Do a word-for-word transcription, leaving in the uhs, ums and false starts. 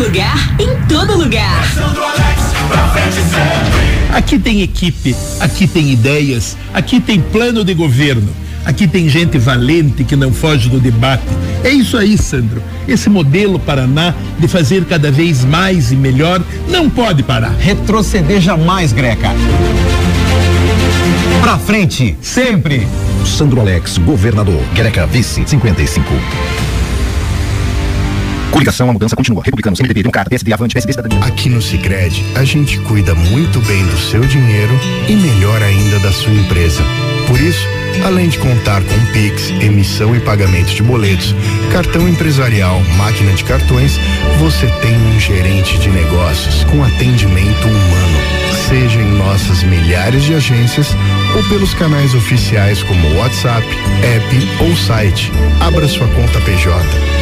lugar, em todo lugar. Sandro Alex, pra frente sempre. Aqui tem equipe, aqui tem ideias, aqui tem plano de governo, aqui tem gente valente que não foge do debate. É isso aí, Sandro. Esse modelo Paraná de fazer cada vez mais e melhor não pode parar. Retroceder jamais, Greca. Pra frente, sempre. Sandro Alex, governador. Greca, vice, cinquenta e cinco. Coligação, a mudança continua. Republicanos, M D B, Democrata, P S D, Avante, P S D, Cidadania. Aqui no Sicredi, a gente cuida muito bem do seu dinheiro e melhor ainda da sua empresa. Por isso, além de contar com Pix, emissão e pagamento de boletos, cartão empresarial, máquina de cartões, você tem um gerente de negócios com atendimento humano. Seja em nossas milhares de agências ou pelos canais oficiais como WhatsApp, app ou site. Abra sua conta P J.